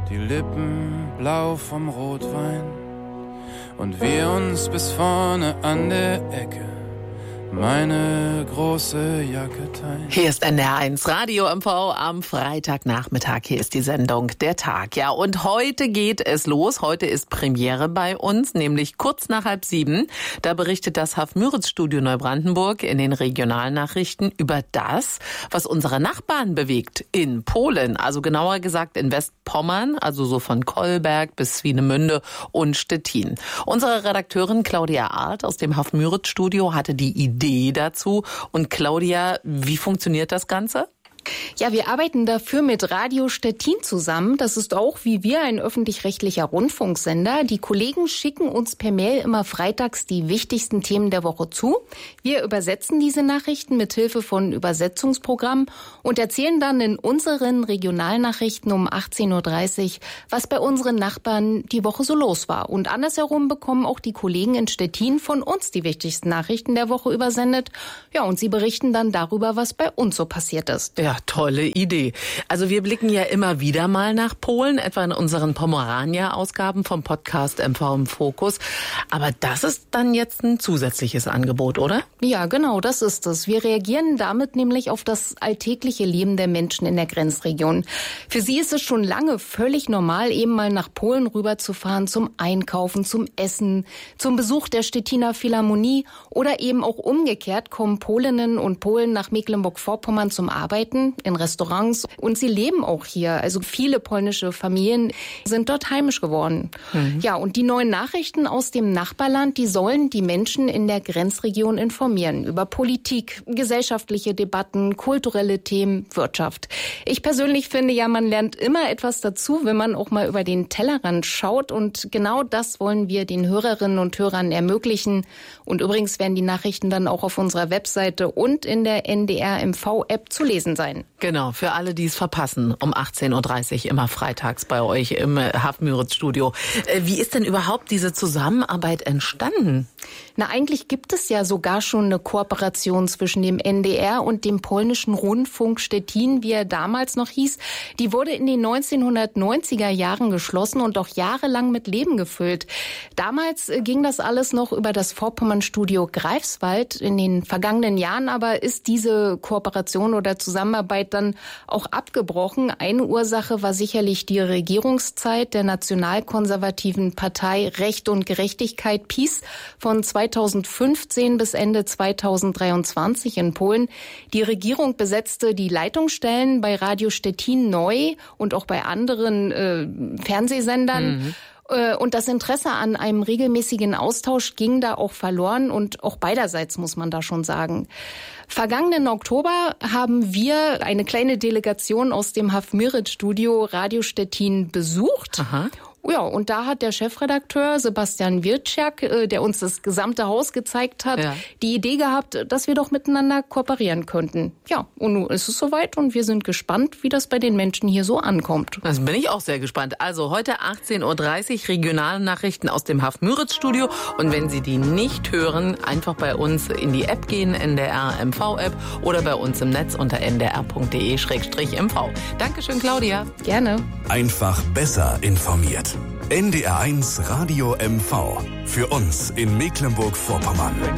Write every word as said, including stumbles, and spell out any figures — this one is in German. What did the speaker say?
die Lippen blau vom Rotwein und wir uns bis vorne an der Ecke meine große Jacke teilen. Hier ist N D R eins Radio M V am Freitagnachmittag. Hier ist die Sendung Der Tag. Ja, und heute geht es los. Heute ist Premiere bei uns, nämlich kurz nach halb sieben. Da berichtet das Hafmüritz-Studio Neubrandenburg in den Regionalnachrichten über das, was unsere Nachbarn bewegt in Polen. Also genauer gesagt in Westpommern, also so von Kolberg bis Swinemünde und Stettin. Unsere Redakteurin Claudia Arlt aus dem Hafmüritz-Studio hatte die Idee dazu. Und Claudia, wie funktioniert das Ganze? Ja, wir arbeiten dafür mit Radio Stettin zusammen. Das ist auch wie wir ein öffentlich-rechtlicher Rundfunksender. Die Kollegen schicken uns per Mail immer freitags die wichtigsten Themen der Woche zu. Wir übersetzen diese Nachrichten mit Hilfe von Übersetzungsprogrammen und erzählen dann in unseren Regionalnachrichten um achtzehn Uhr dreißig, was bei unseren Nachbarn die Woche so los war. Und andersherum bekommen auch die Kollegen in Stettin von uns die wichtigsten Nachrichten der Woche übersendet. Ja, und sie berichten dann darüber, was bei uns so passiert ist. Ja, tolle Idee. Also wir blicken ja immer wieder mal nach Polen, etwa in unseren Pomerania-Ausgaben vom Podcast M V im Fokus. Aber das ist dann jetzt ein zusätzliches Angebot, oder? Ja, genau, das ist es. Wir reagieren damit nämlich auf das alltägliche Leben der Menschen in der Grenzregion. Für sie ist es schon lange völlig normal, eben mal nach Polen rüberzufahren zum Einkaufen, zum Essen, zum Besuch der Stettiner Philharmonie oder eben auch umgekehrt kommen Polinnen und Polen nach Mecklenburg-Vorpommern zum Arbeiten in Restaurants und sie leben auch hier. Also viele polnische Familien sind dort heimisch geworden. Mhm. Ja, und die neuen Nachrichten aus dem Nachbarland, die sollen die Menschen in der Grenzregion informieren über Politik, gesellschaftliche Debatten, kulturelle Themen, Wirtschaft. Ich persönlich finde ja, man lernt immer etwas dazu, wenn man auch mal über den Tellerrand schaut und genau das wollen wir den Hörerinnen und Hörern ermöglichen. Und übrigens werden die Nachrichten dann auch auf unserer Webseite und in der N D R M V-App zu lesen sein. Genau, für alle, die es verpassen, um achtzehn Uhr dreißig immer freitags bei euch im Hafmüritz-Studio. Wie ist denn überhaupt diese Zusammenarbeit entstanden? Na, eigentlich gibt es ja sogar schon eine Kooperation zwischen dem N D R und dem polnischen Rundfunk Stettin, wie er damals noch hieß. Die wurde in den neunzehnhundertneunziger Jahren geschlossen und auch jahrelang mit Leben gefüllt. Damals ging das alles noch über das Vorpommernstudio Greifswald. In den vergangenen Jahren aber ist diese Kooperation oder Zusammenarbeit dann auch abgebrochen. Eine Ursache war sicherlich die Regierungszeit der nationalkonservativen Partei Recht und Gerechtigkeit PiS von zweitausendfünfzehn bis Ende zweitausenddreiundzwanzig in Polen. Die Regierung besetzte die Leitungsstellen bei Radio Stettin neu und auch bei anderen äh, Fernsehsendern. Mhm. Und das Interesse an einem regelmäßigen Austausch ging da auch verloren und auch beiderseits, muss man da schon sagen. Vergangenen Oktober haben wir eine kleine Delegation aus dem Hafmüritz-Studio Radio Stettin besucht. Aha. Ja, und da hat der Chefredakteur Sebastian Wirtschak, der uns das gesamte Haus gezeigt hat, ja. die Idee gehabt, dass wir doch miteinander kooperieren könnten. Ja, und nun ist es soweit und wir sind gespannt, wie das bei den Menschen hier so ankommt. Das bin ich auch sehr gespannt. Also heute achtzehn Uhr dreißig Regionalnachrichten aus dem Hafmüritz-Studio. Und wenn Sie die nicht hören, einfach bei uns in die App gehen, N D R M V-App oder bei uns im Netz unter n d r punkt d e slash m v. Dankeschön, Claudia. Gerne. Einfach besser informiert. N D R eins Radio M V. Für uns in Mecklenburg-Vorpommern.